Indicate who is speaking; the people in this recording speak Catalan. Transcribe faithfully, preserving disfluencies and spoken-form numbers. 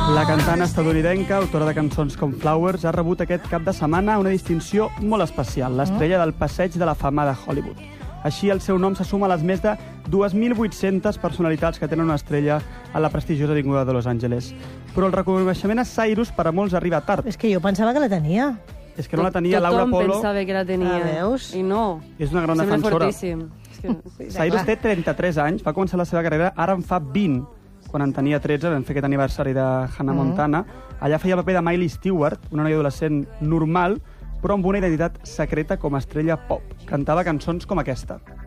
Speaker 1: La cantant estatunidenca, autora de cançons com Flowers, ha rebut aquest cap de setmana una distinció molt especial, l'estrella del Passeig de la Fama de Hollywood. Així, el seu nom se suma a les més de dues mil vuit-centes personalitats que tenen una estrella a la prestigiosa avinguda de Los Angeles. Però el reconeixement a Cyrus per a molts arriba tard.
Speaker 2: És que jo pensava que la tenia.
Speaker 1: És que no la tenia Laura Polo.
Speaker 3: Tothom pensava que la tenia.
Speaker 2: Ah, veus?
Speaker 3: I no.
Speaker 1: És una gran
Speaker 3: Sembla
Speaker 1: defensora.
Speaker 3: fortíssim. És que...
Speaker 1: Cyrus té trenta-tres anys, va començar la seva carrera, ara en fa vint. Quan en tenia tretze, vam fer aquest aniversari de Hannah Montana. Allà feia el paper de Miley Stewart, una noia adolescent normal, però amb una identitat secreta com a estrella pop. Cantava cançons com aquesta.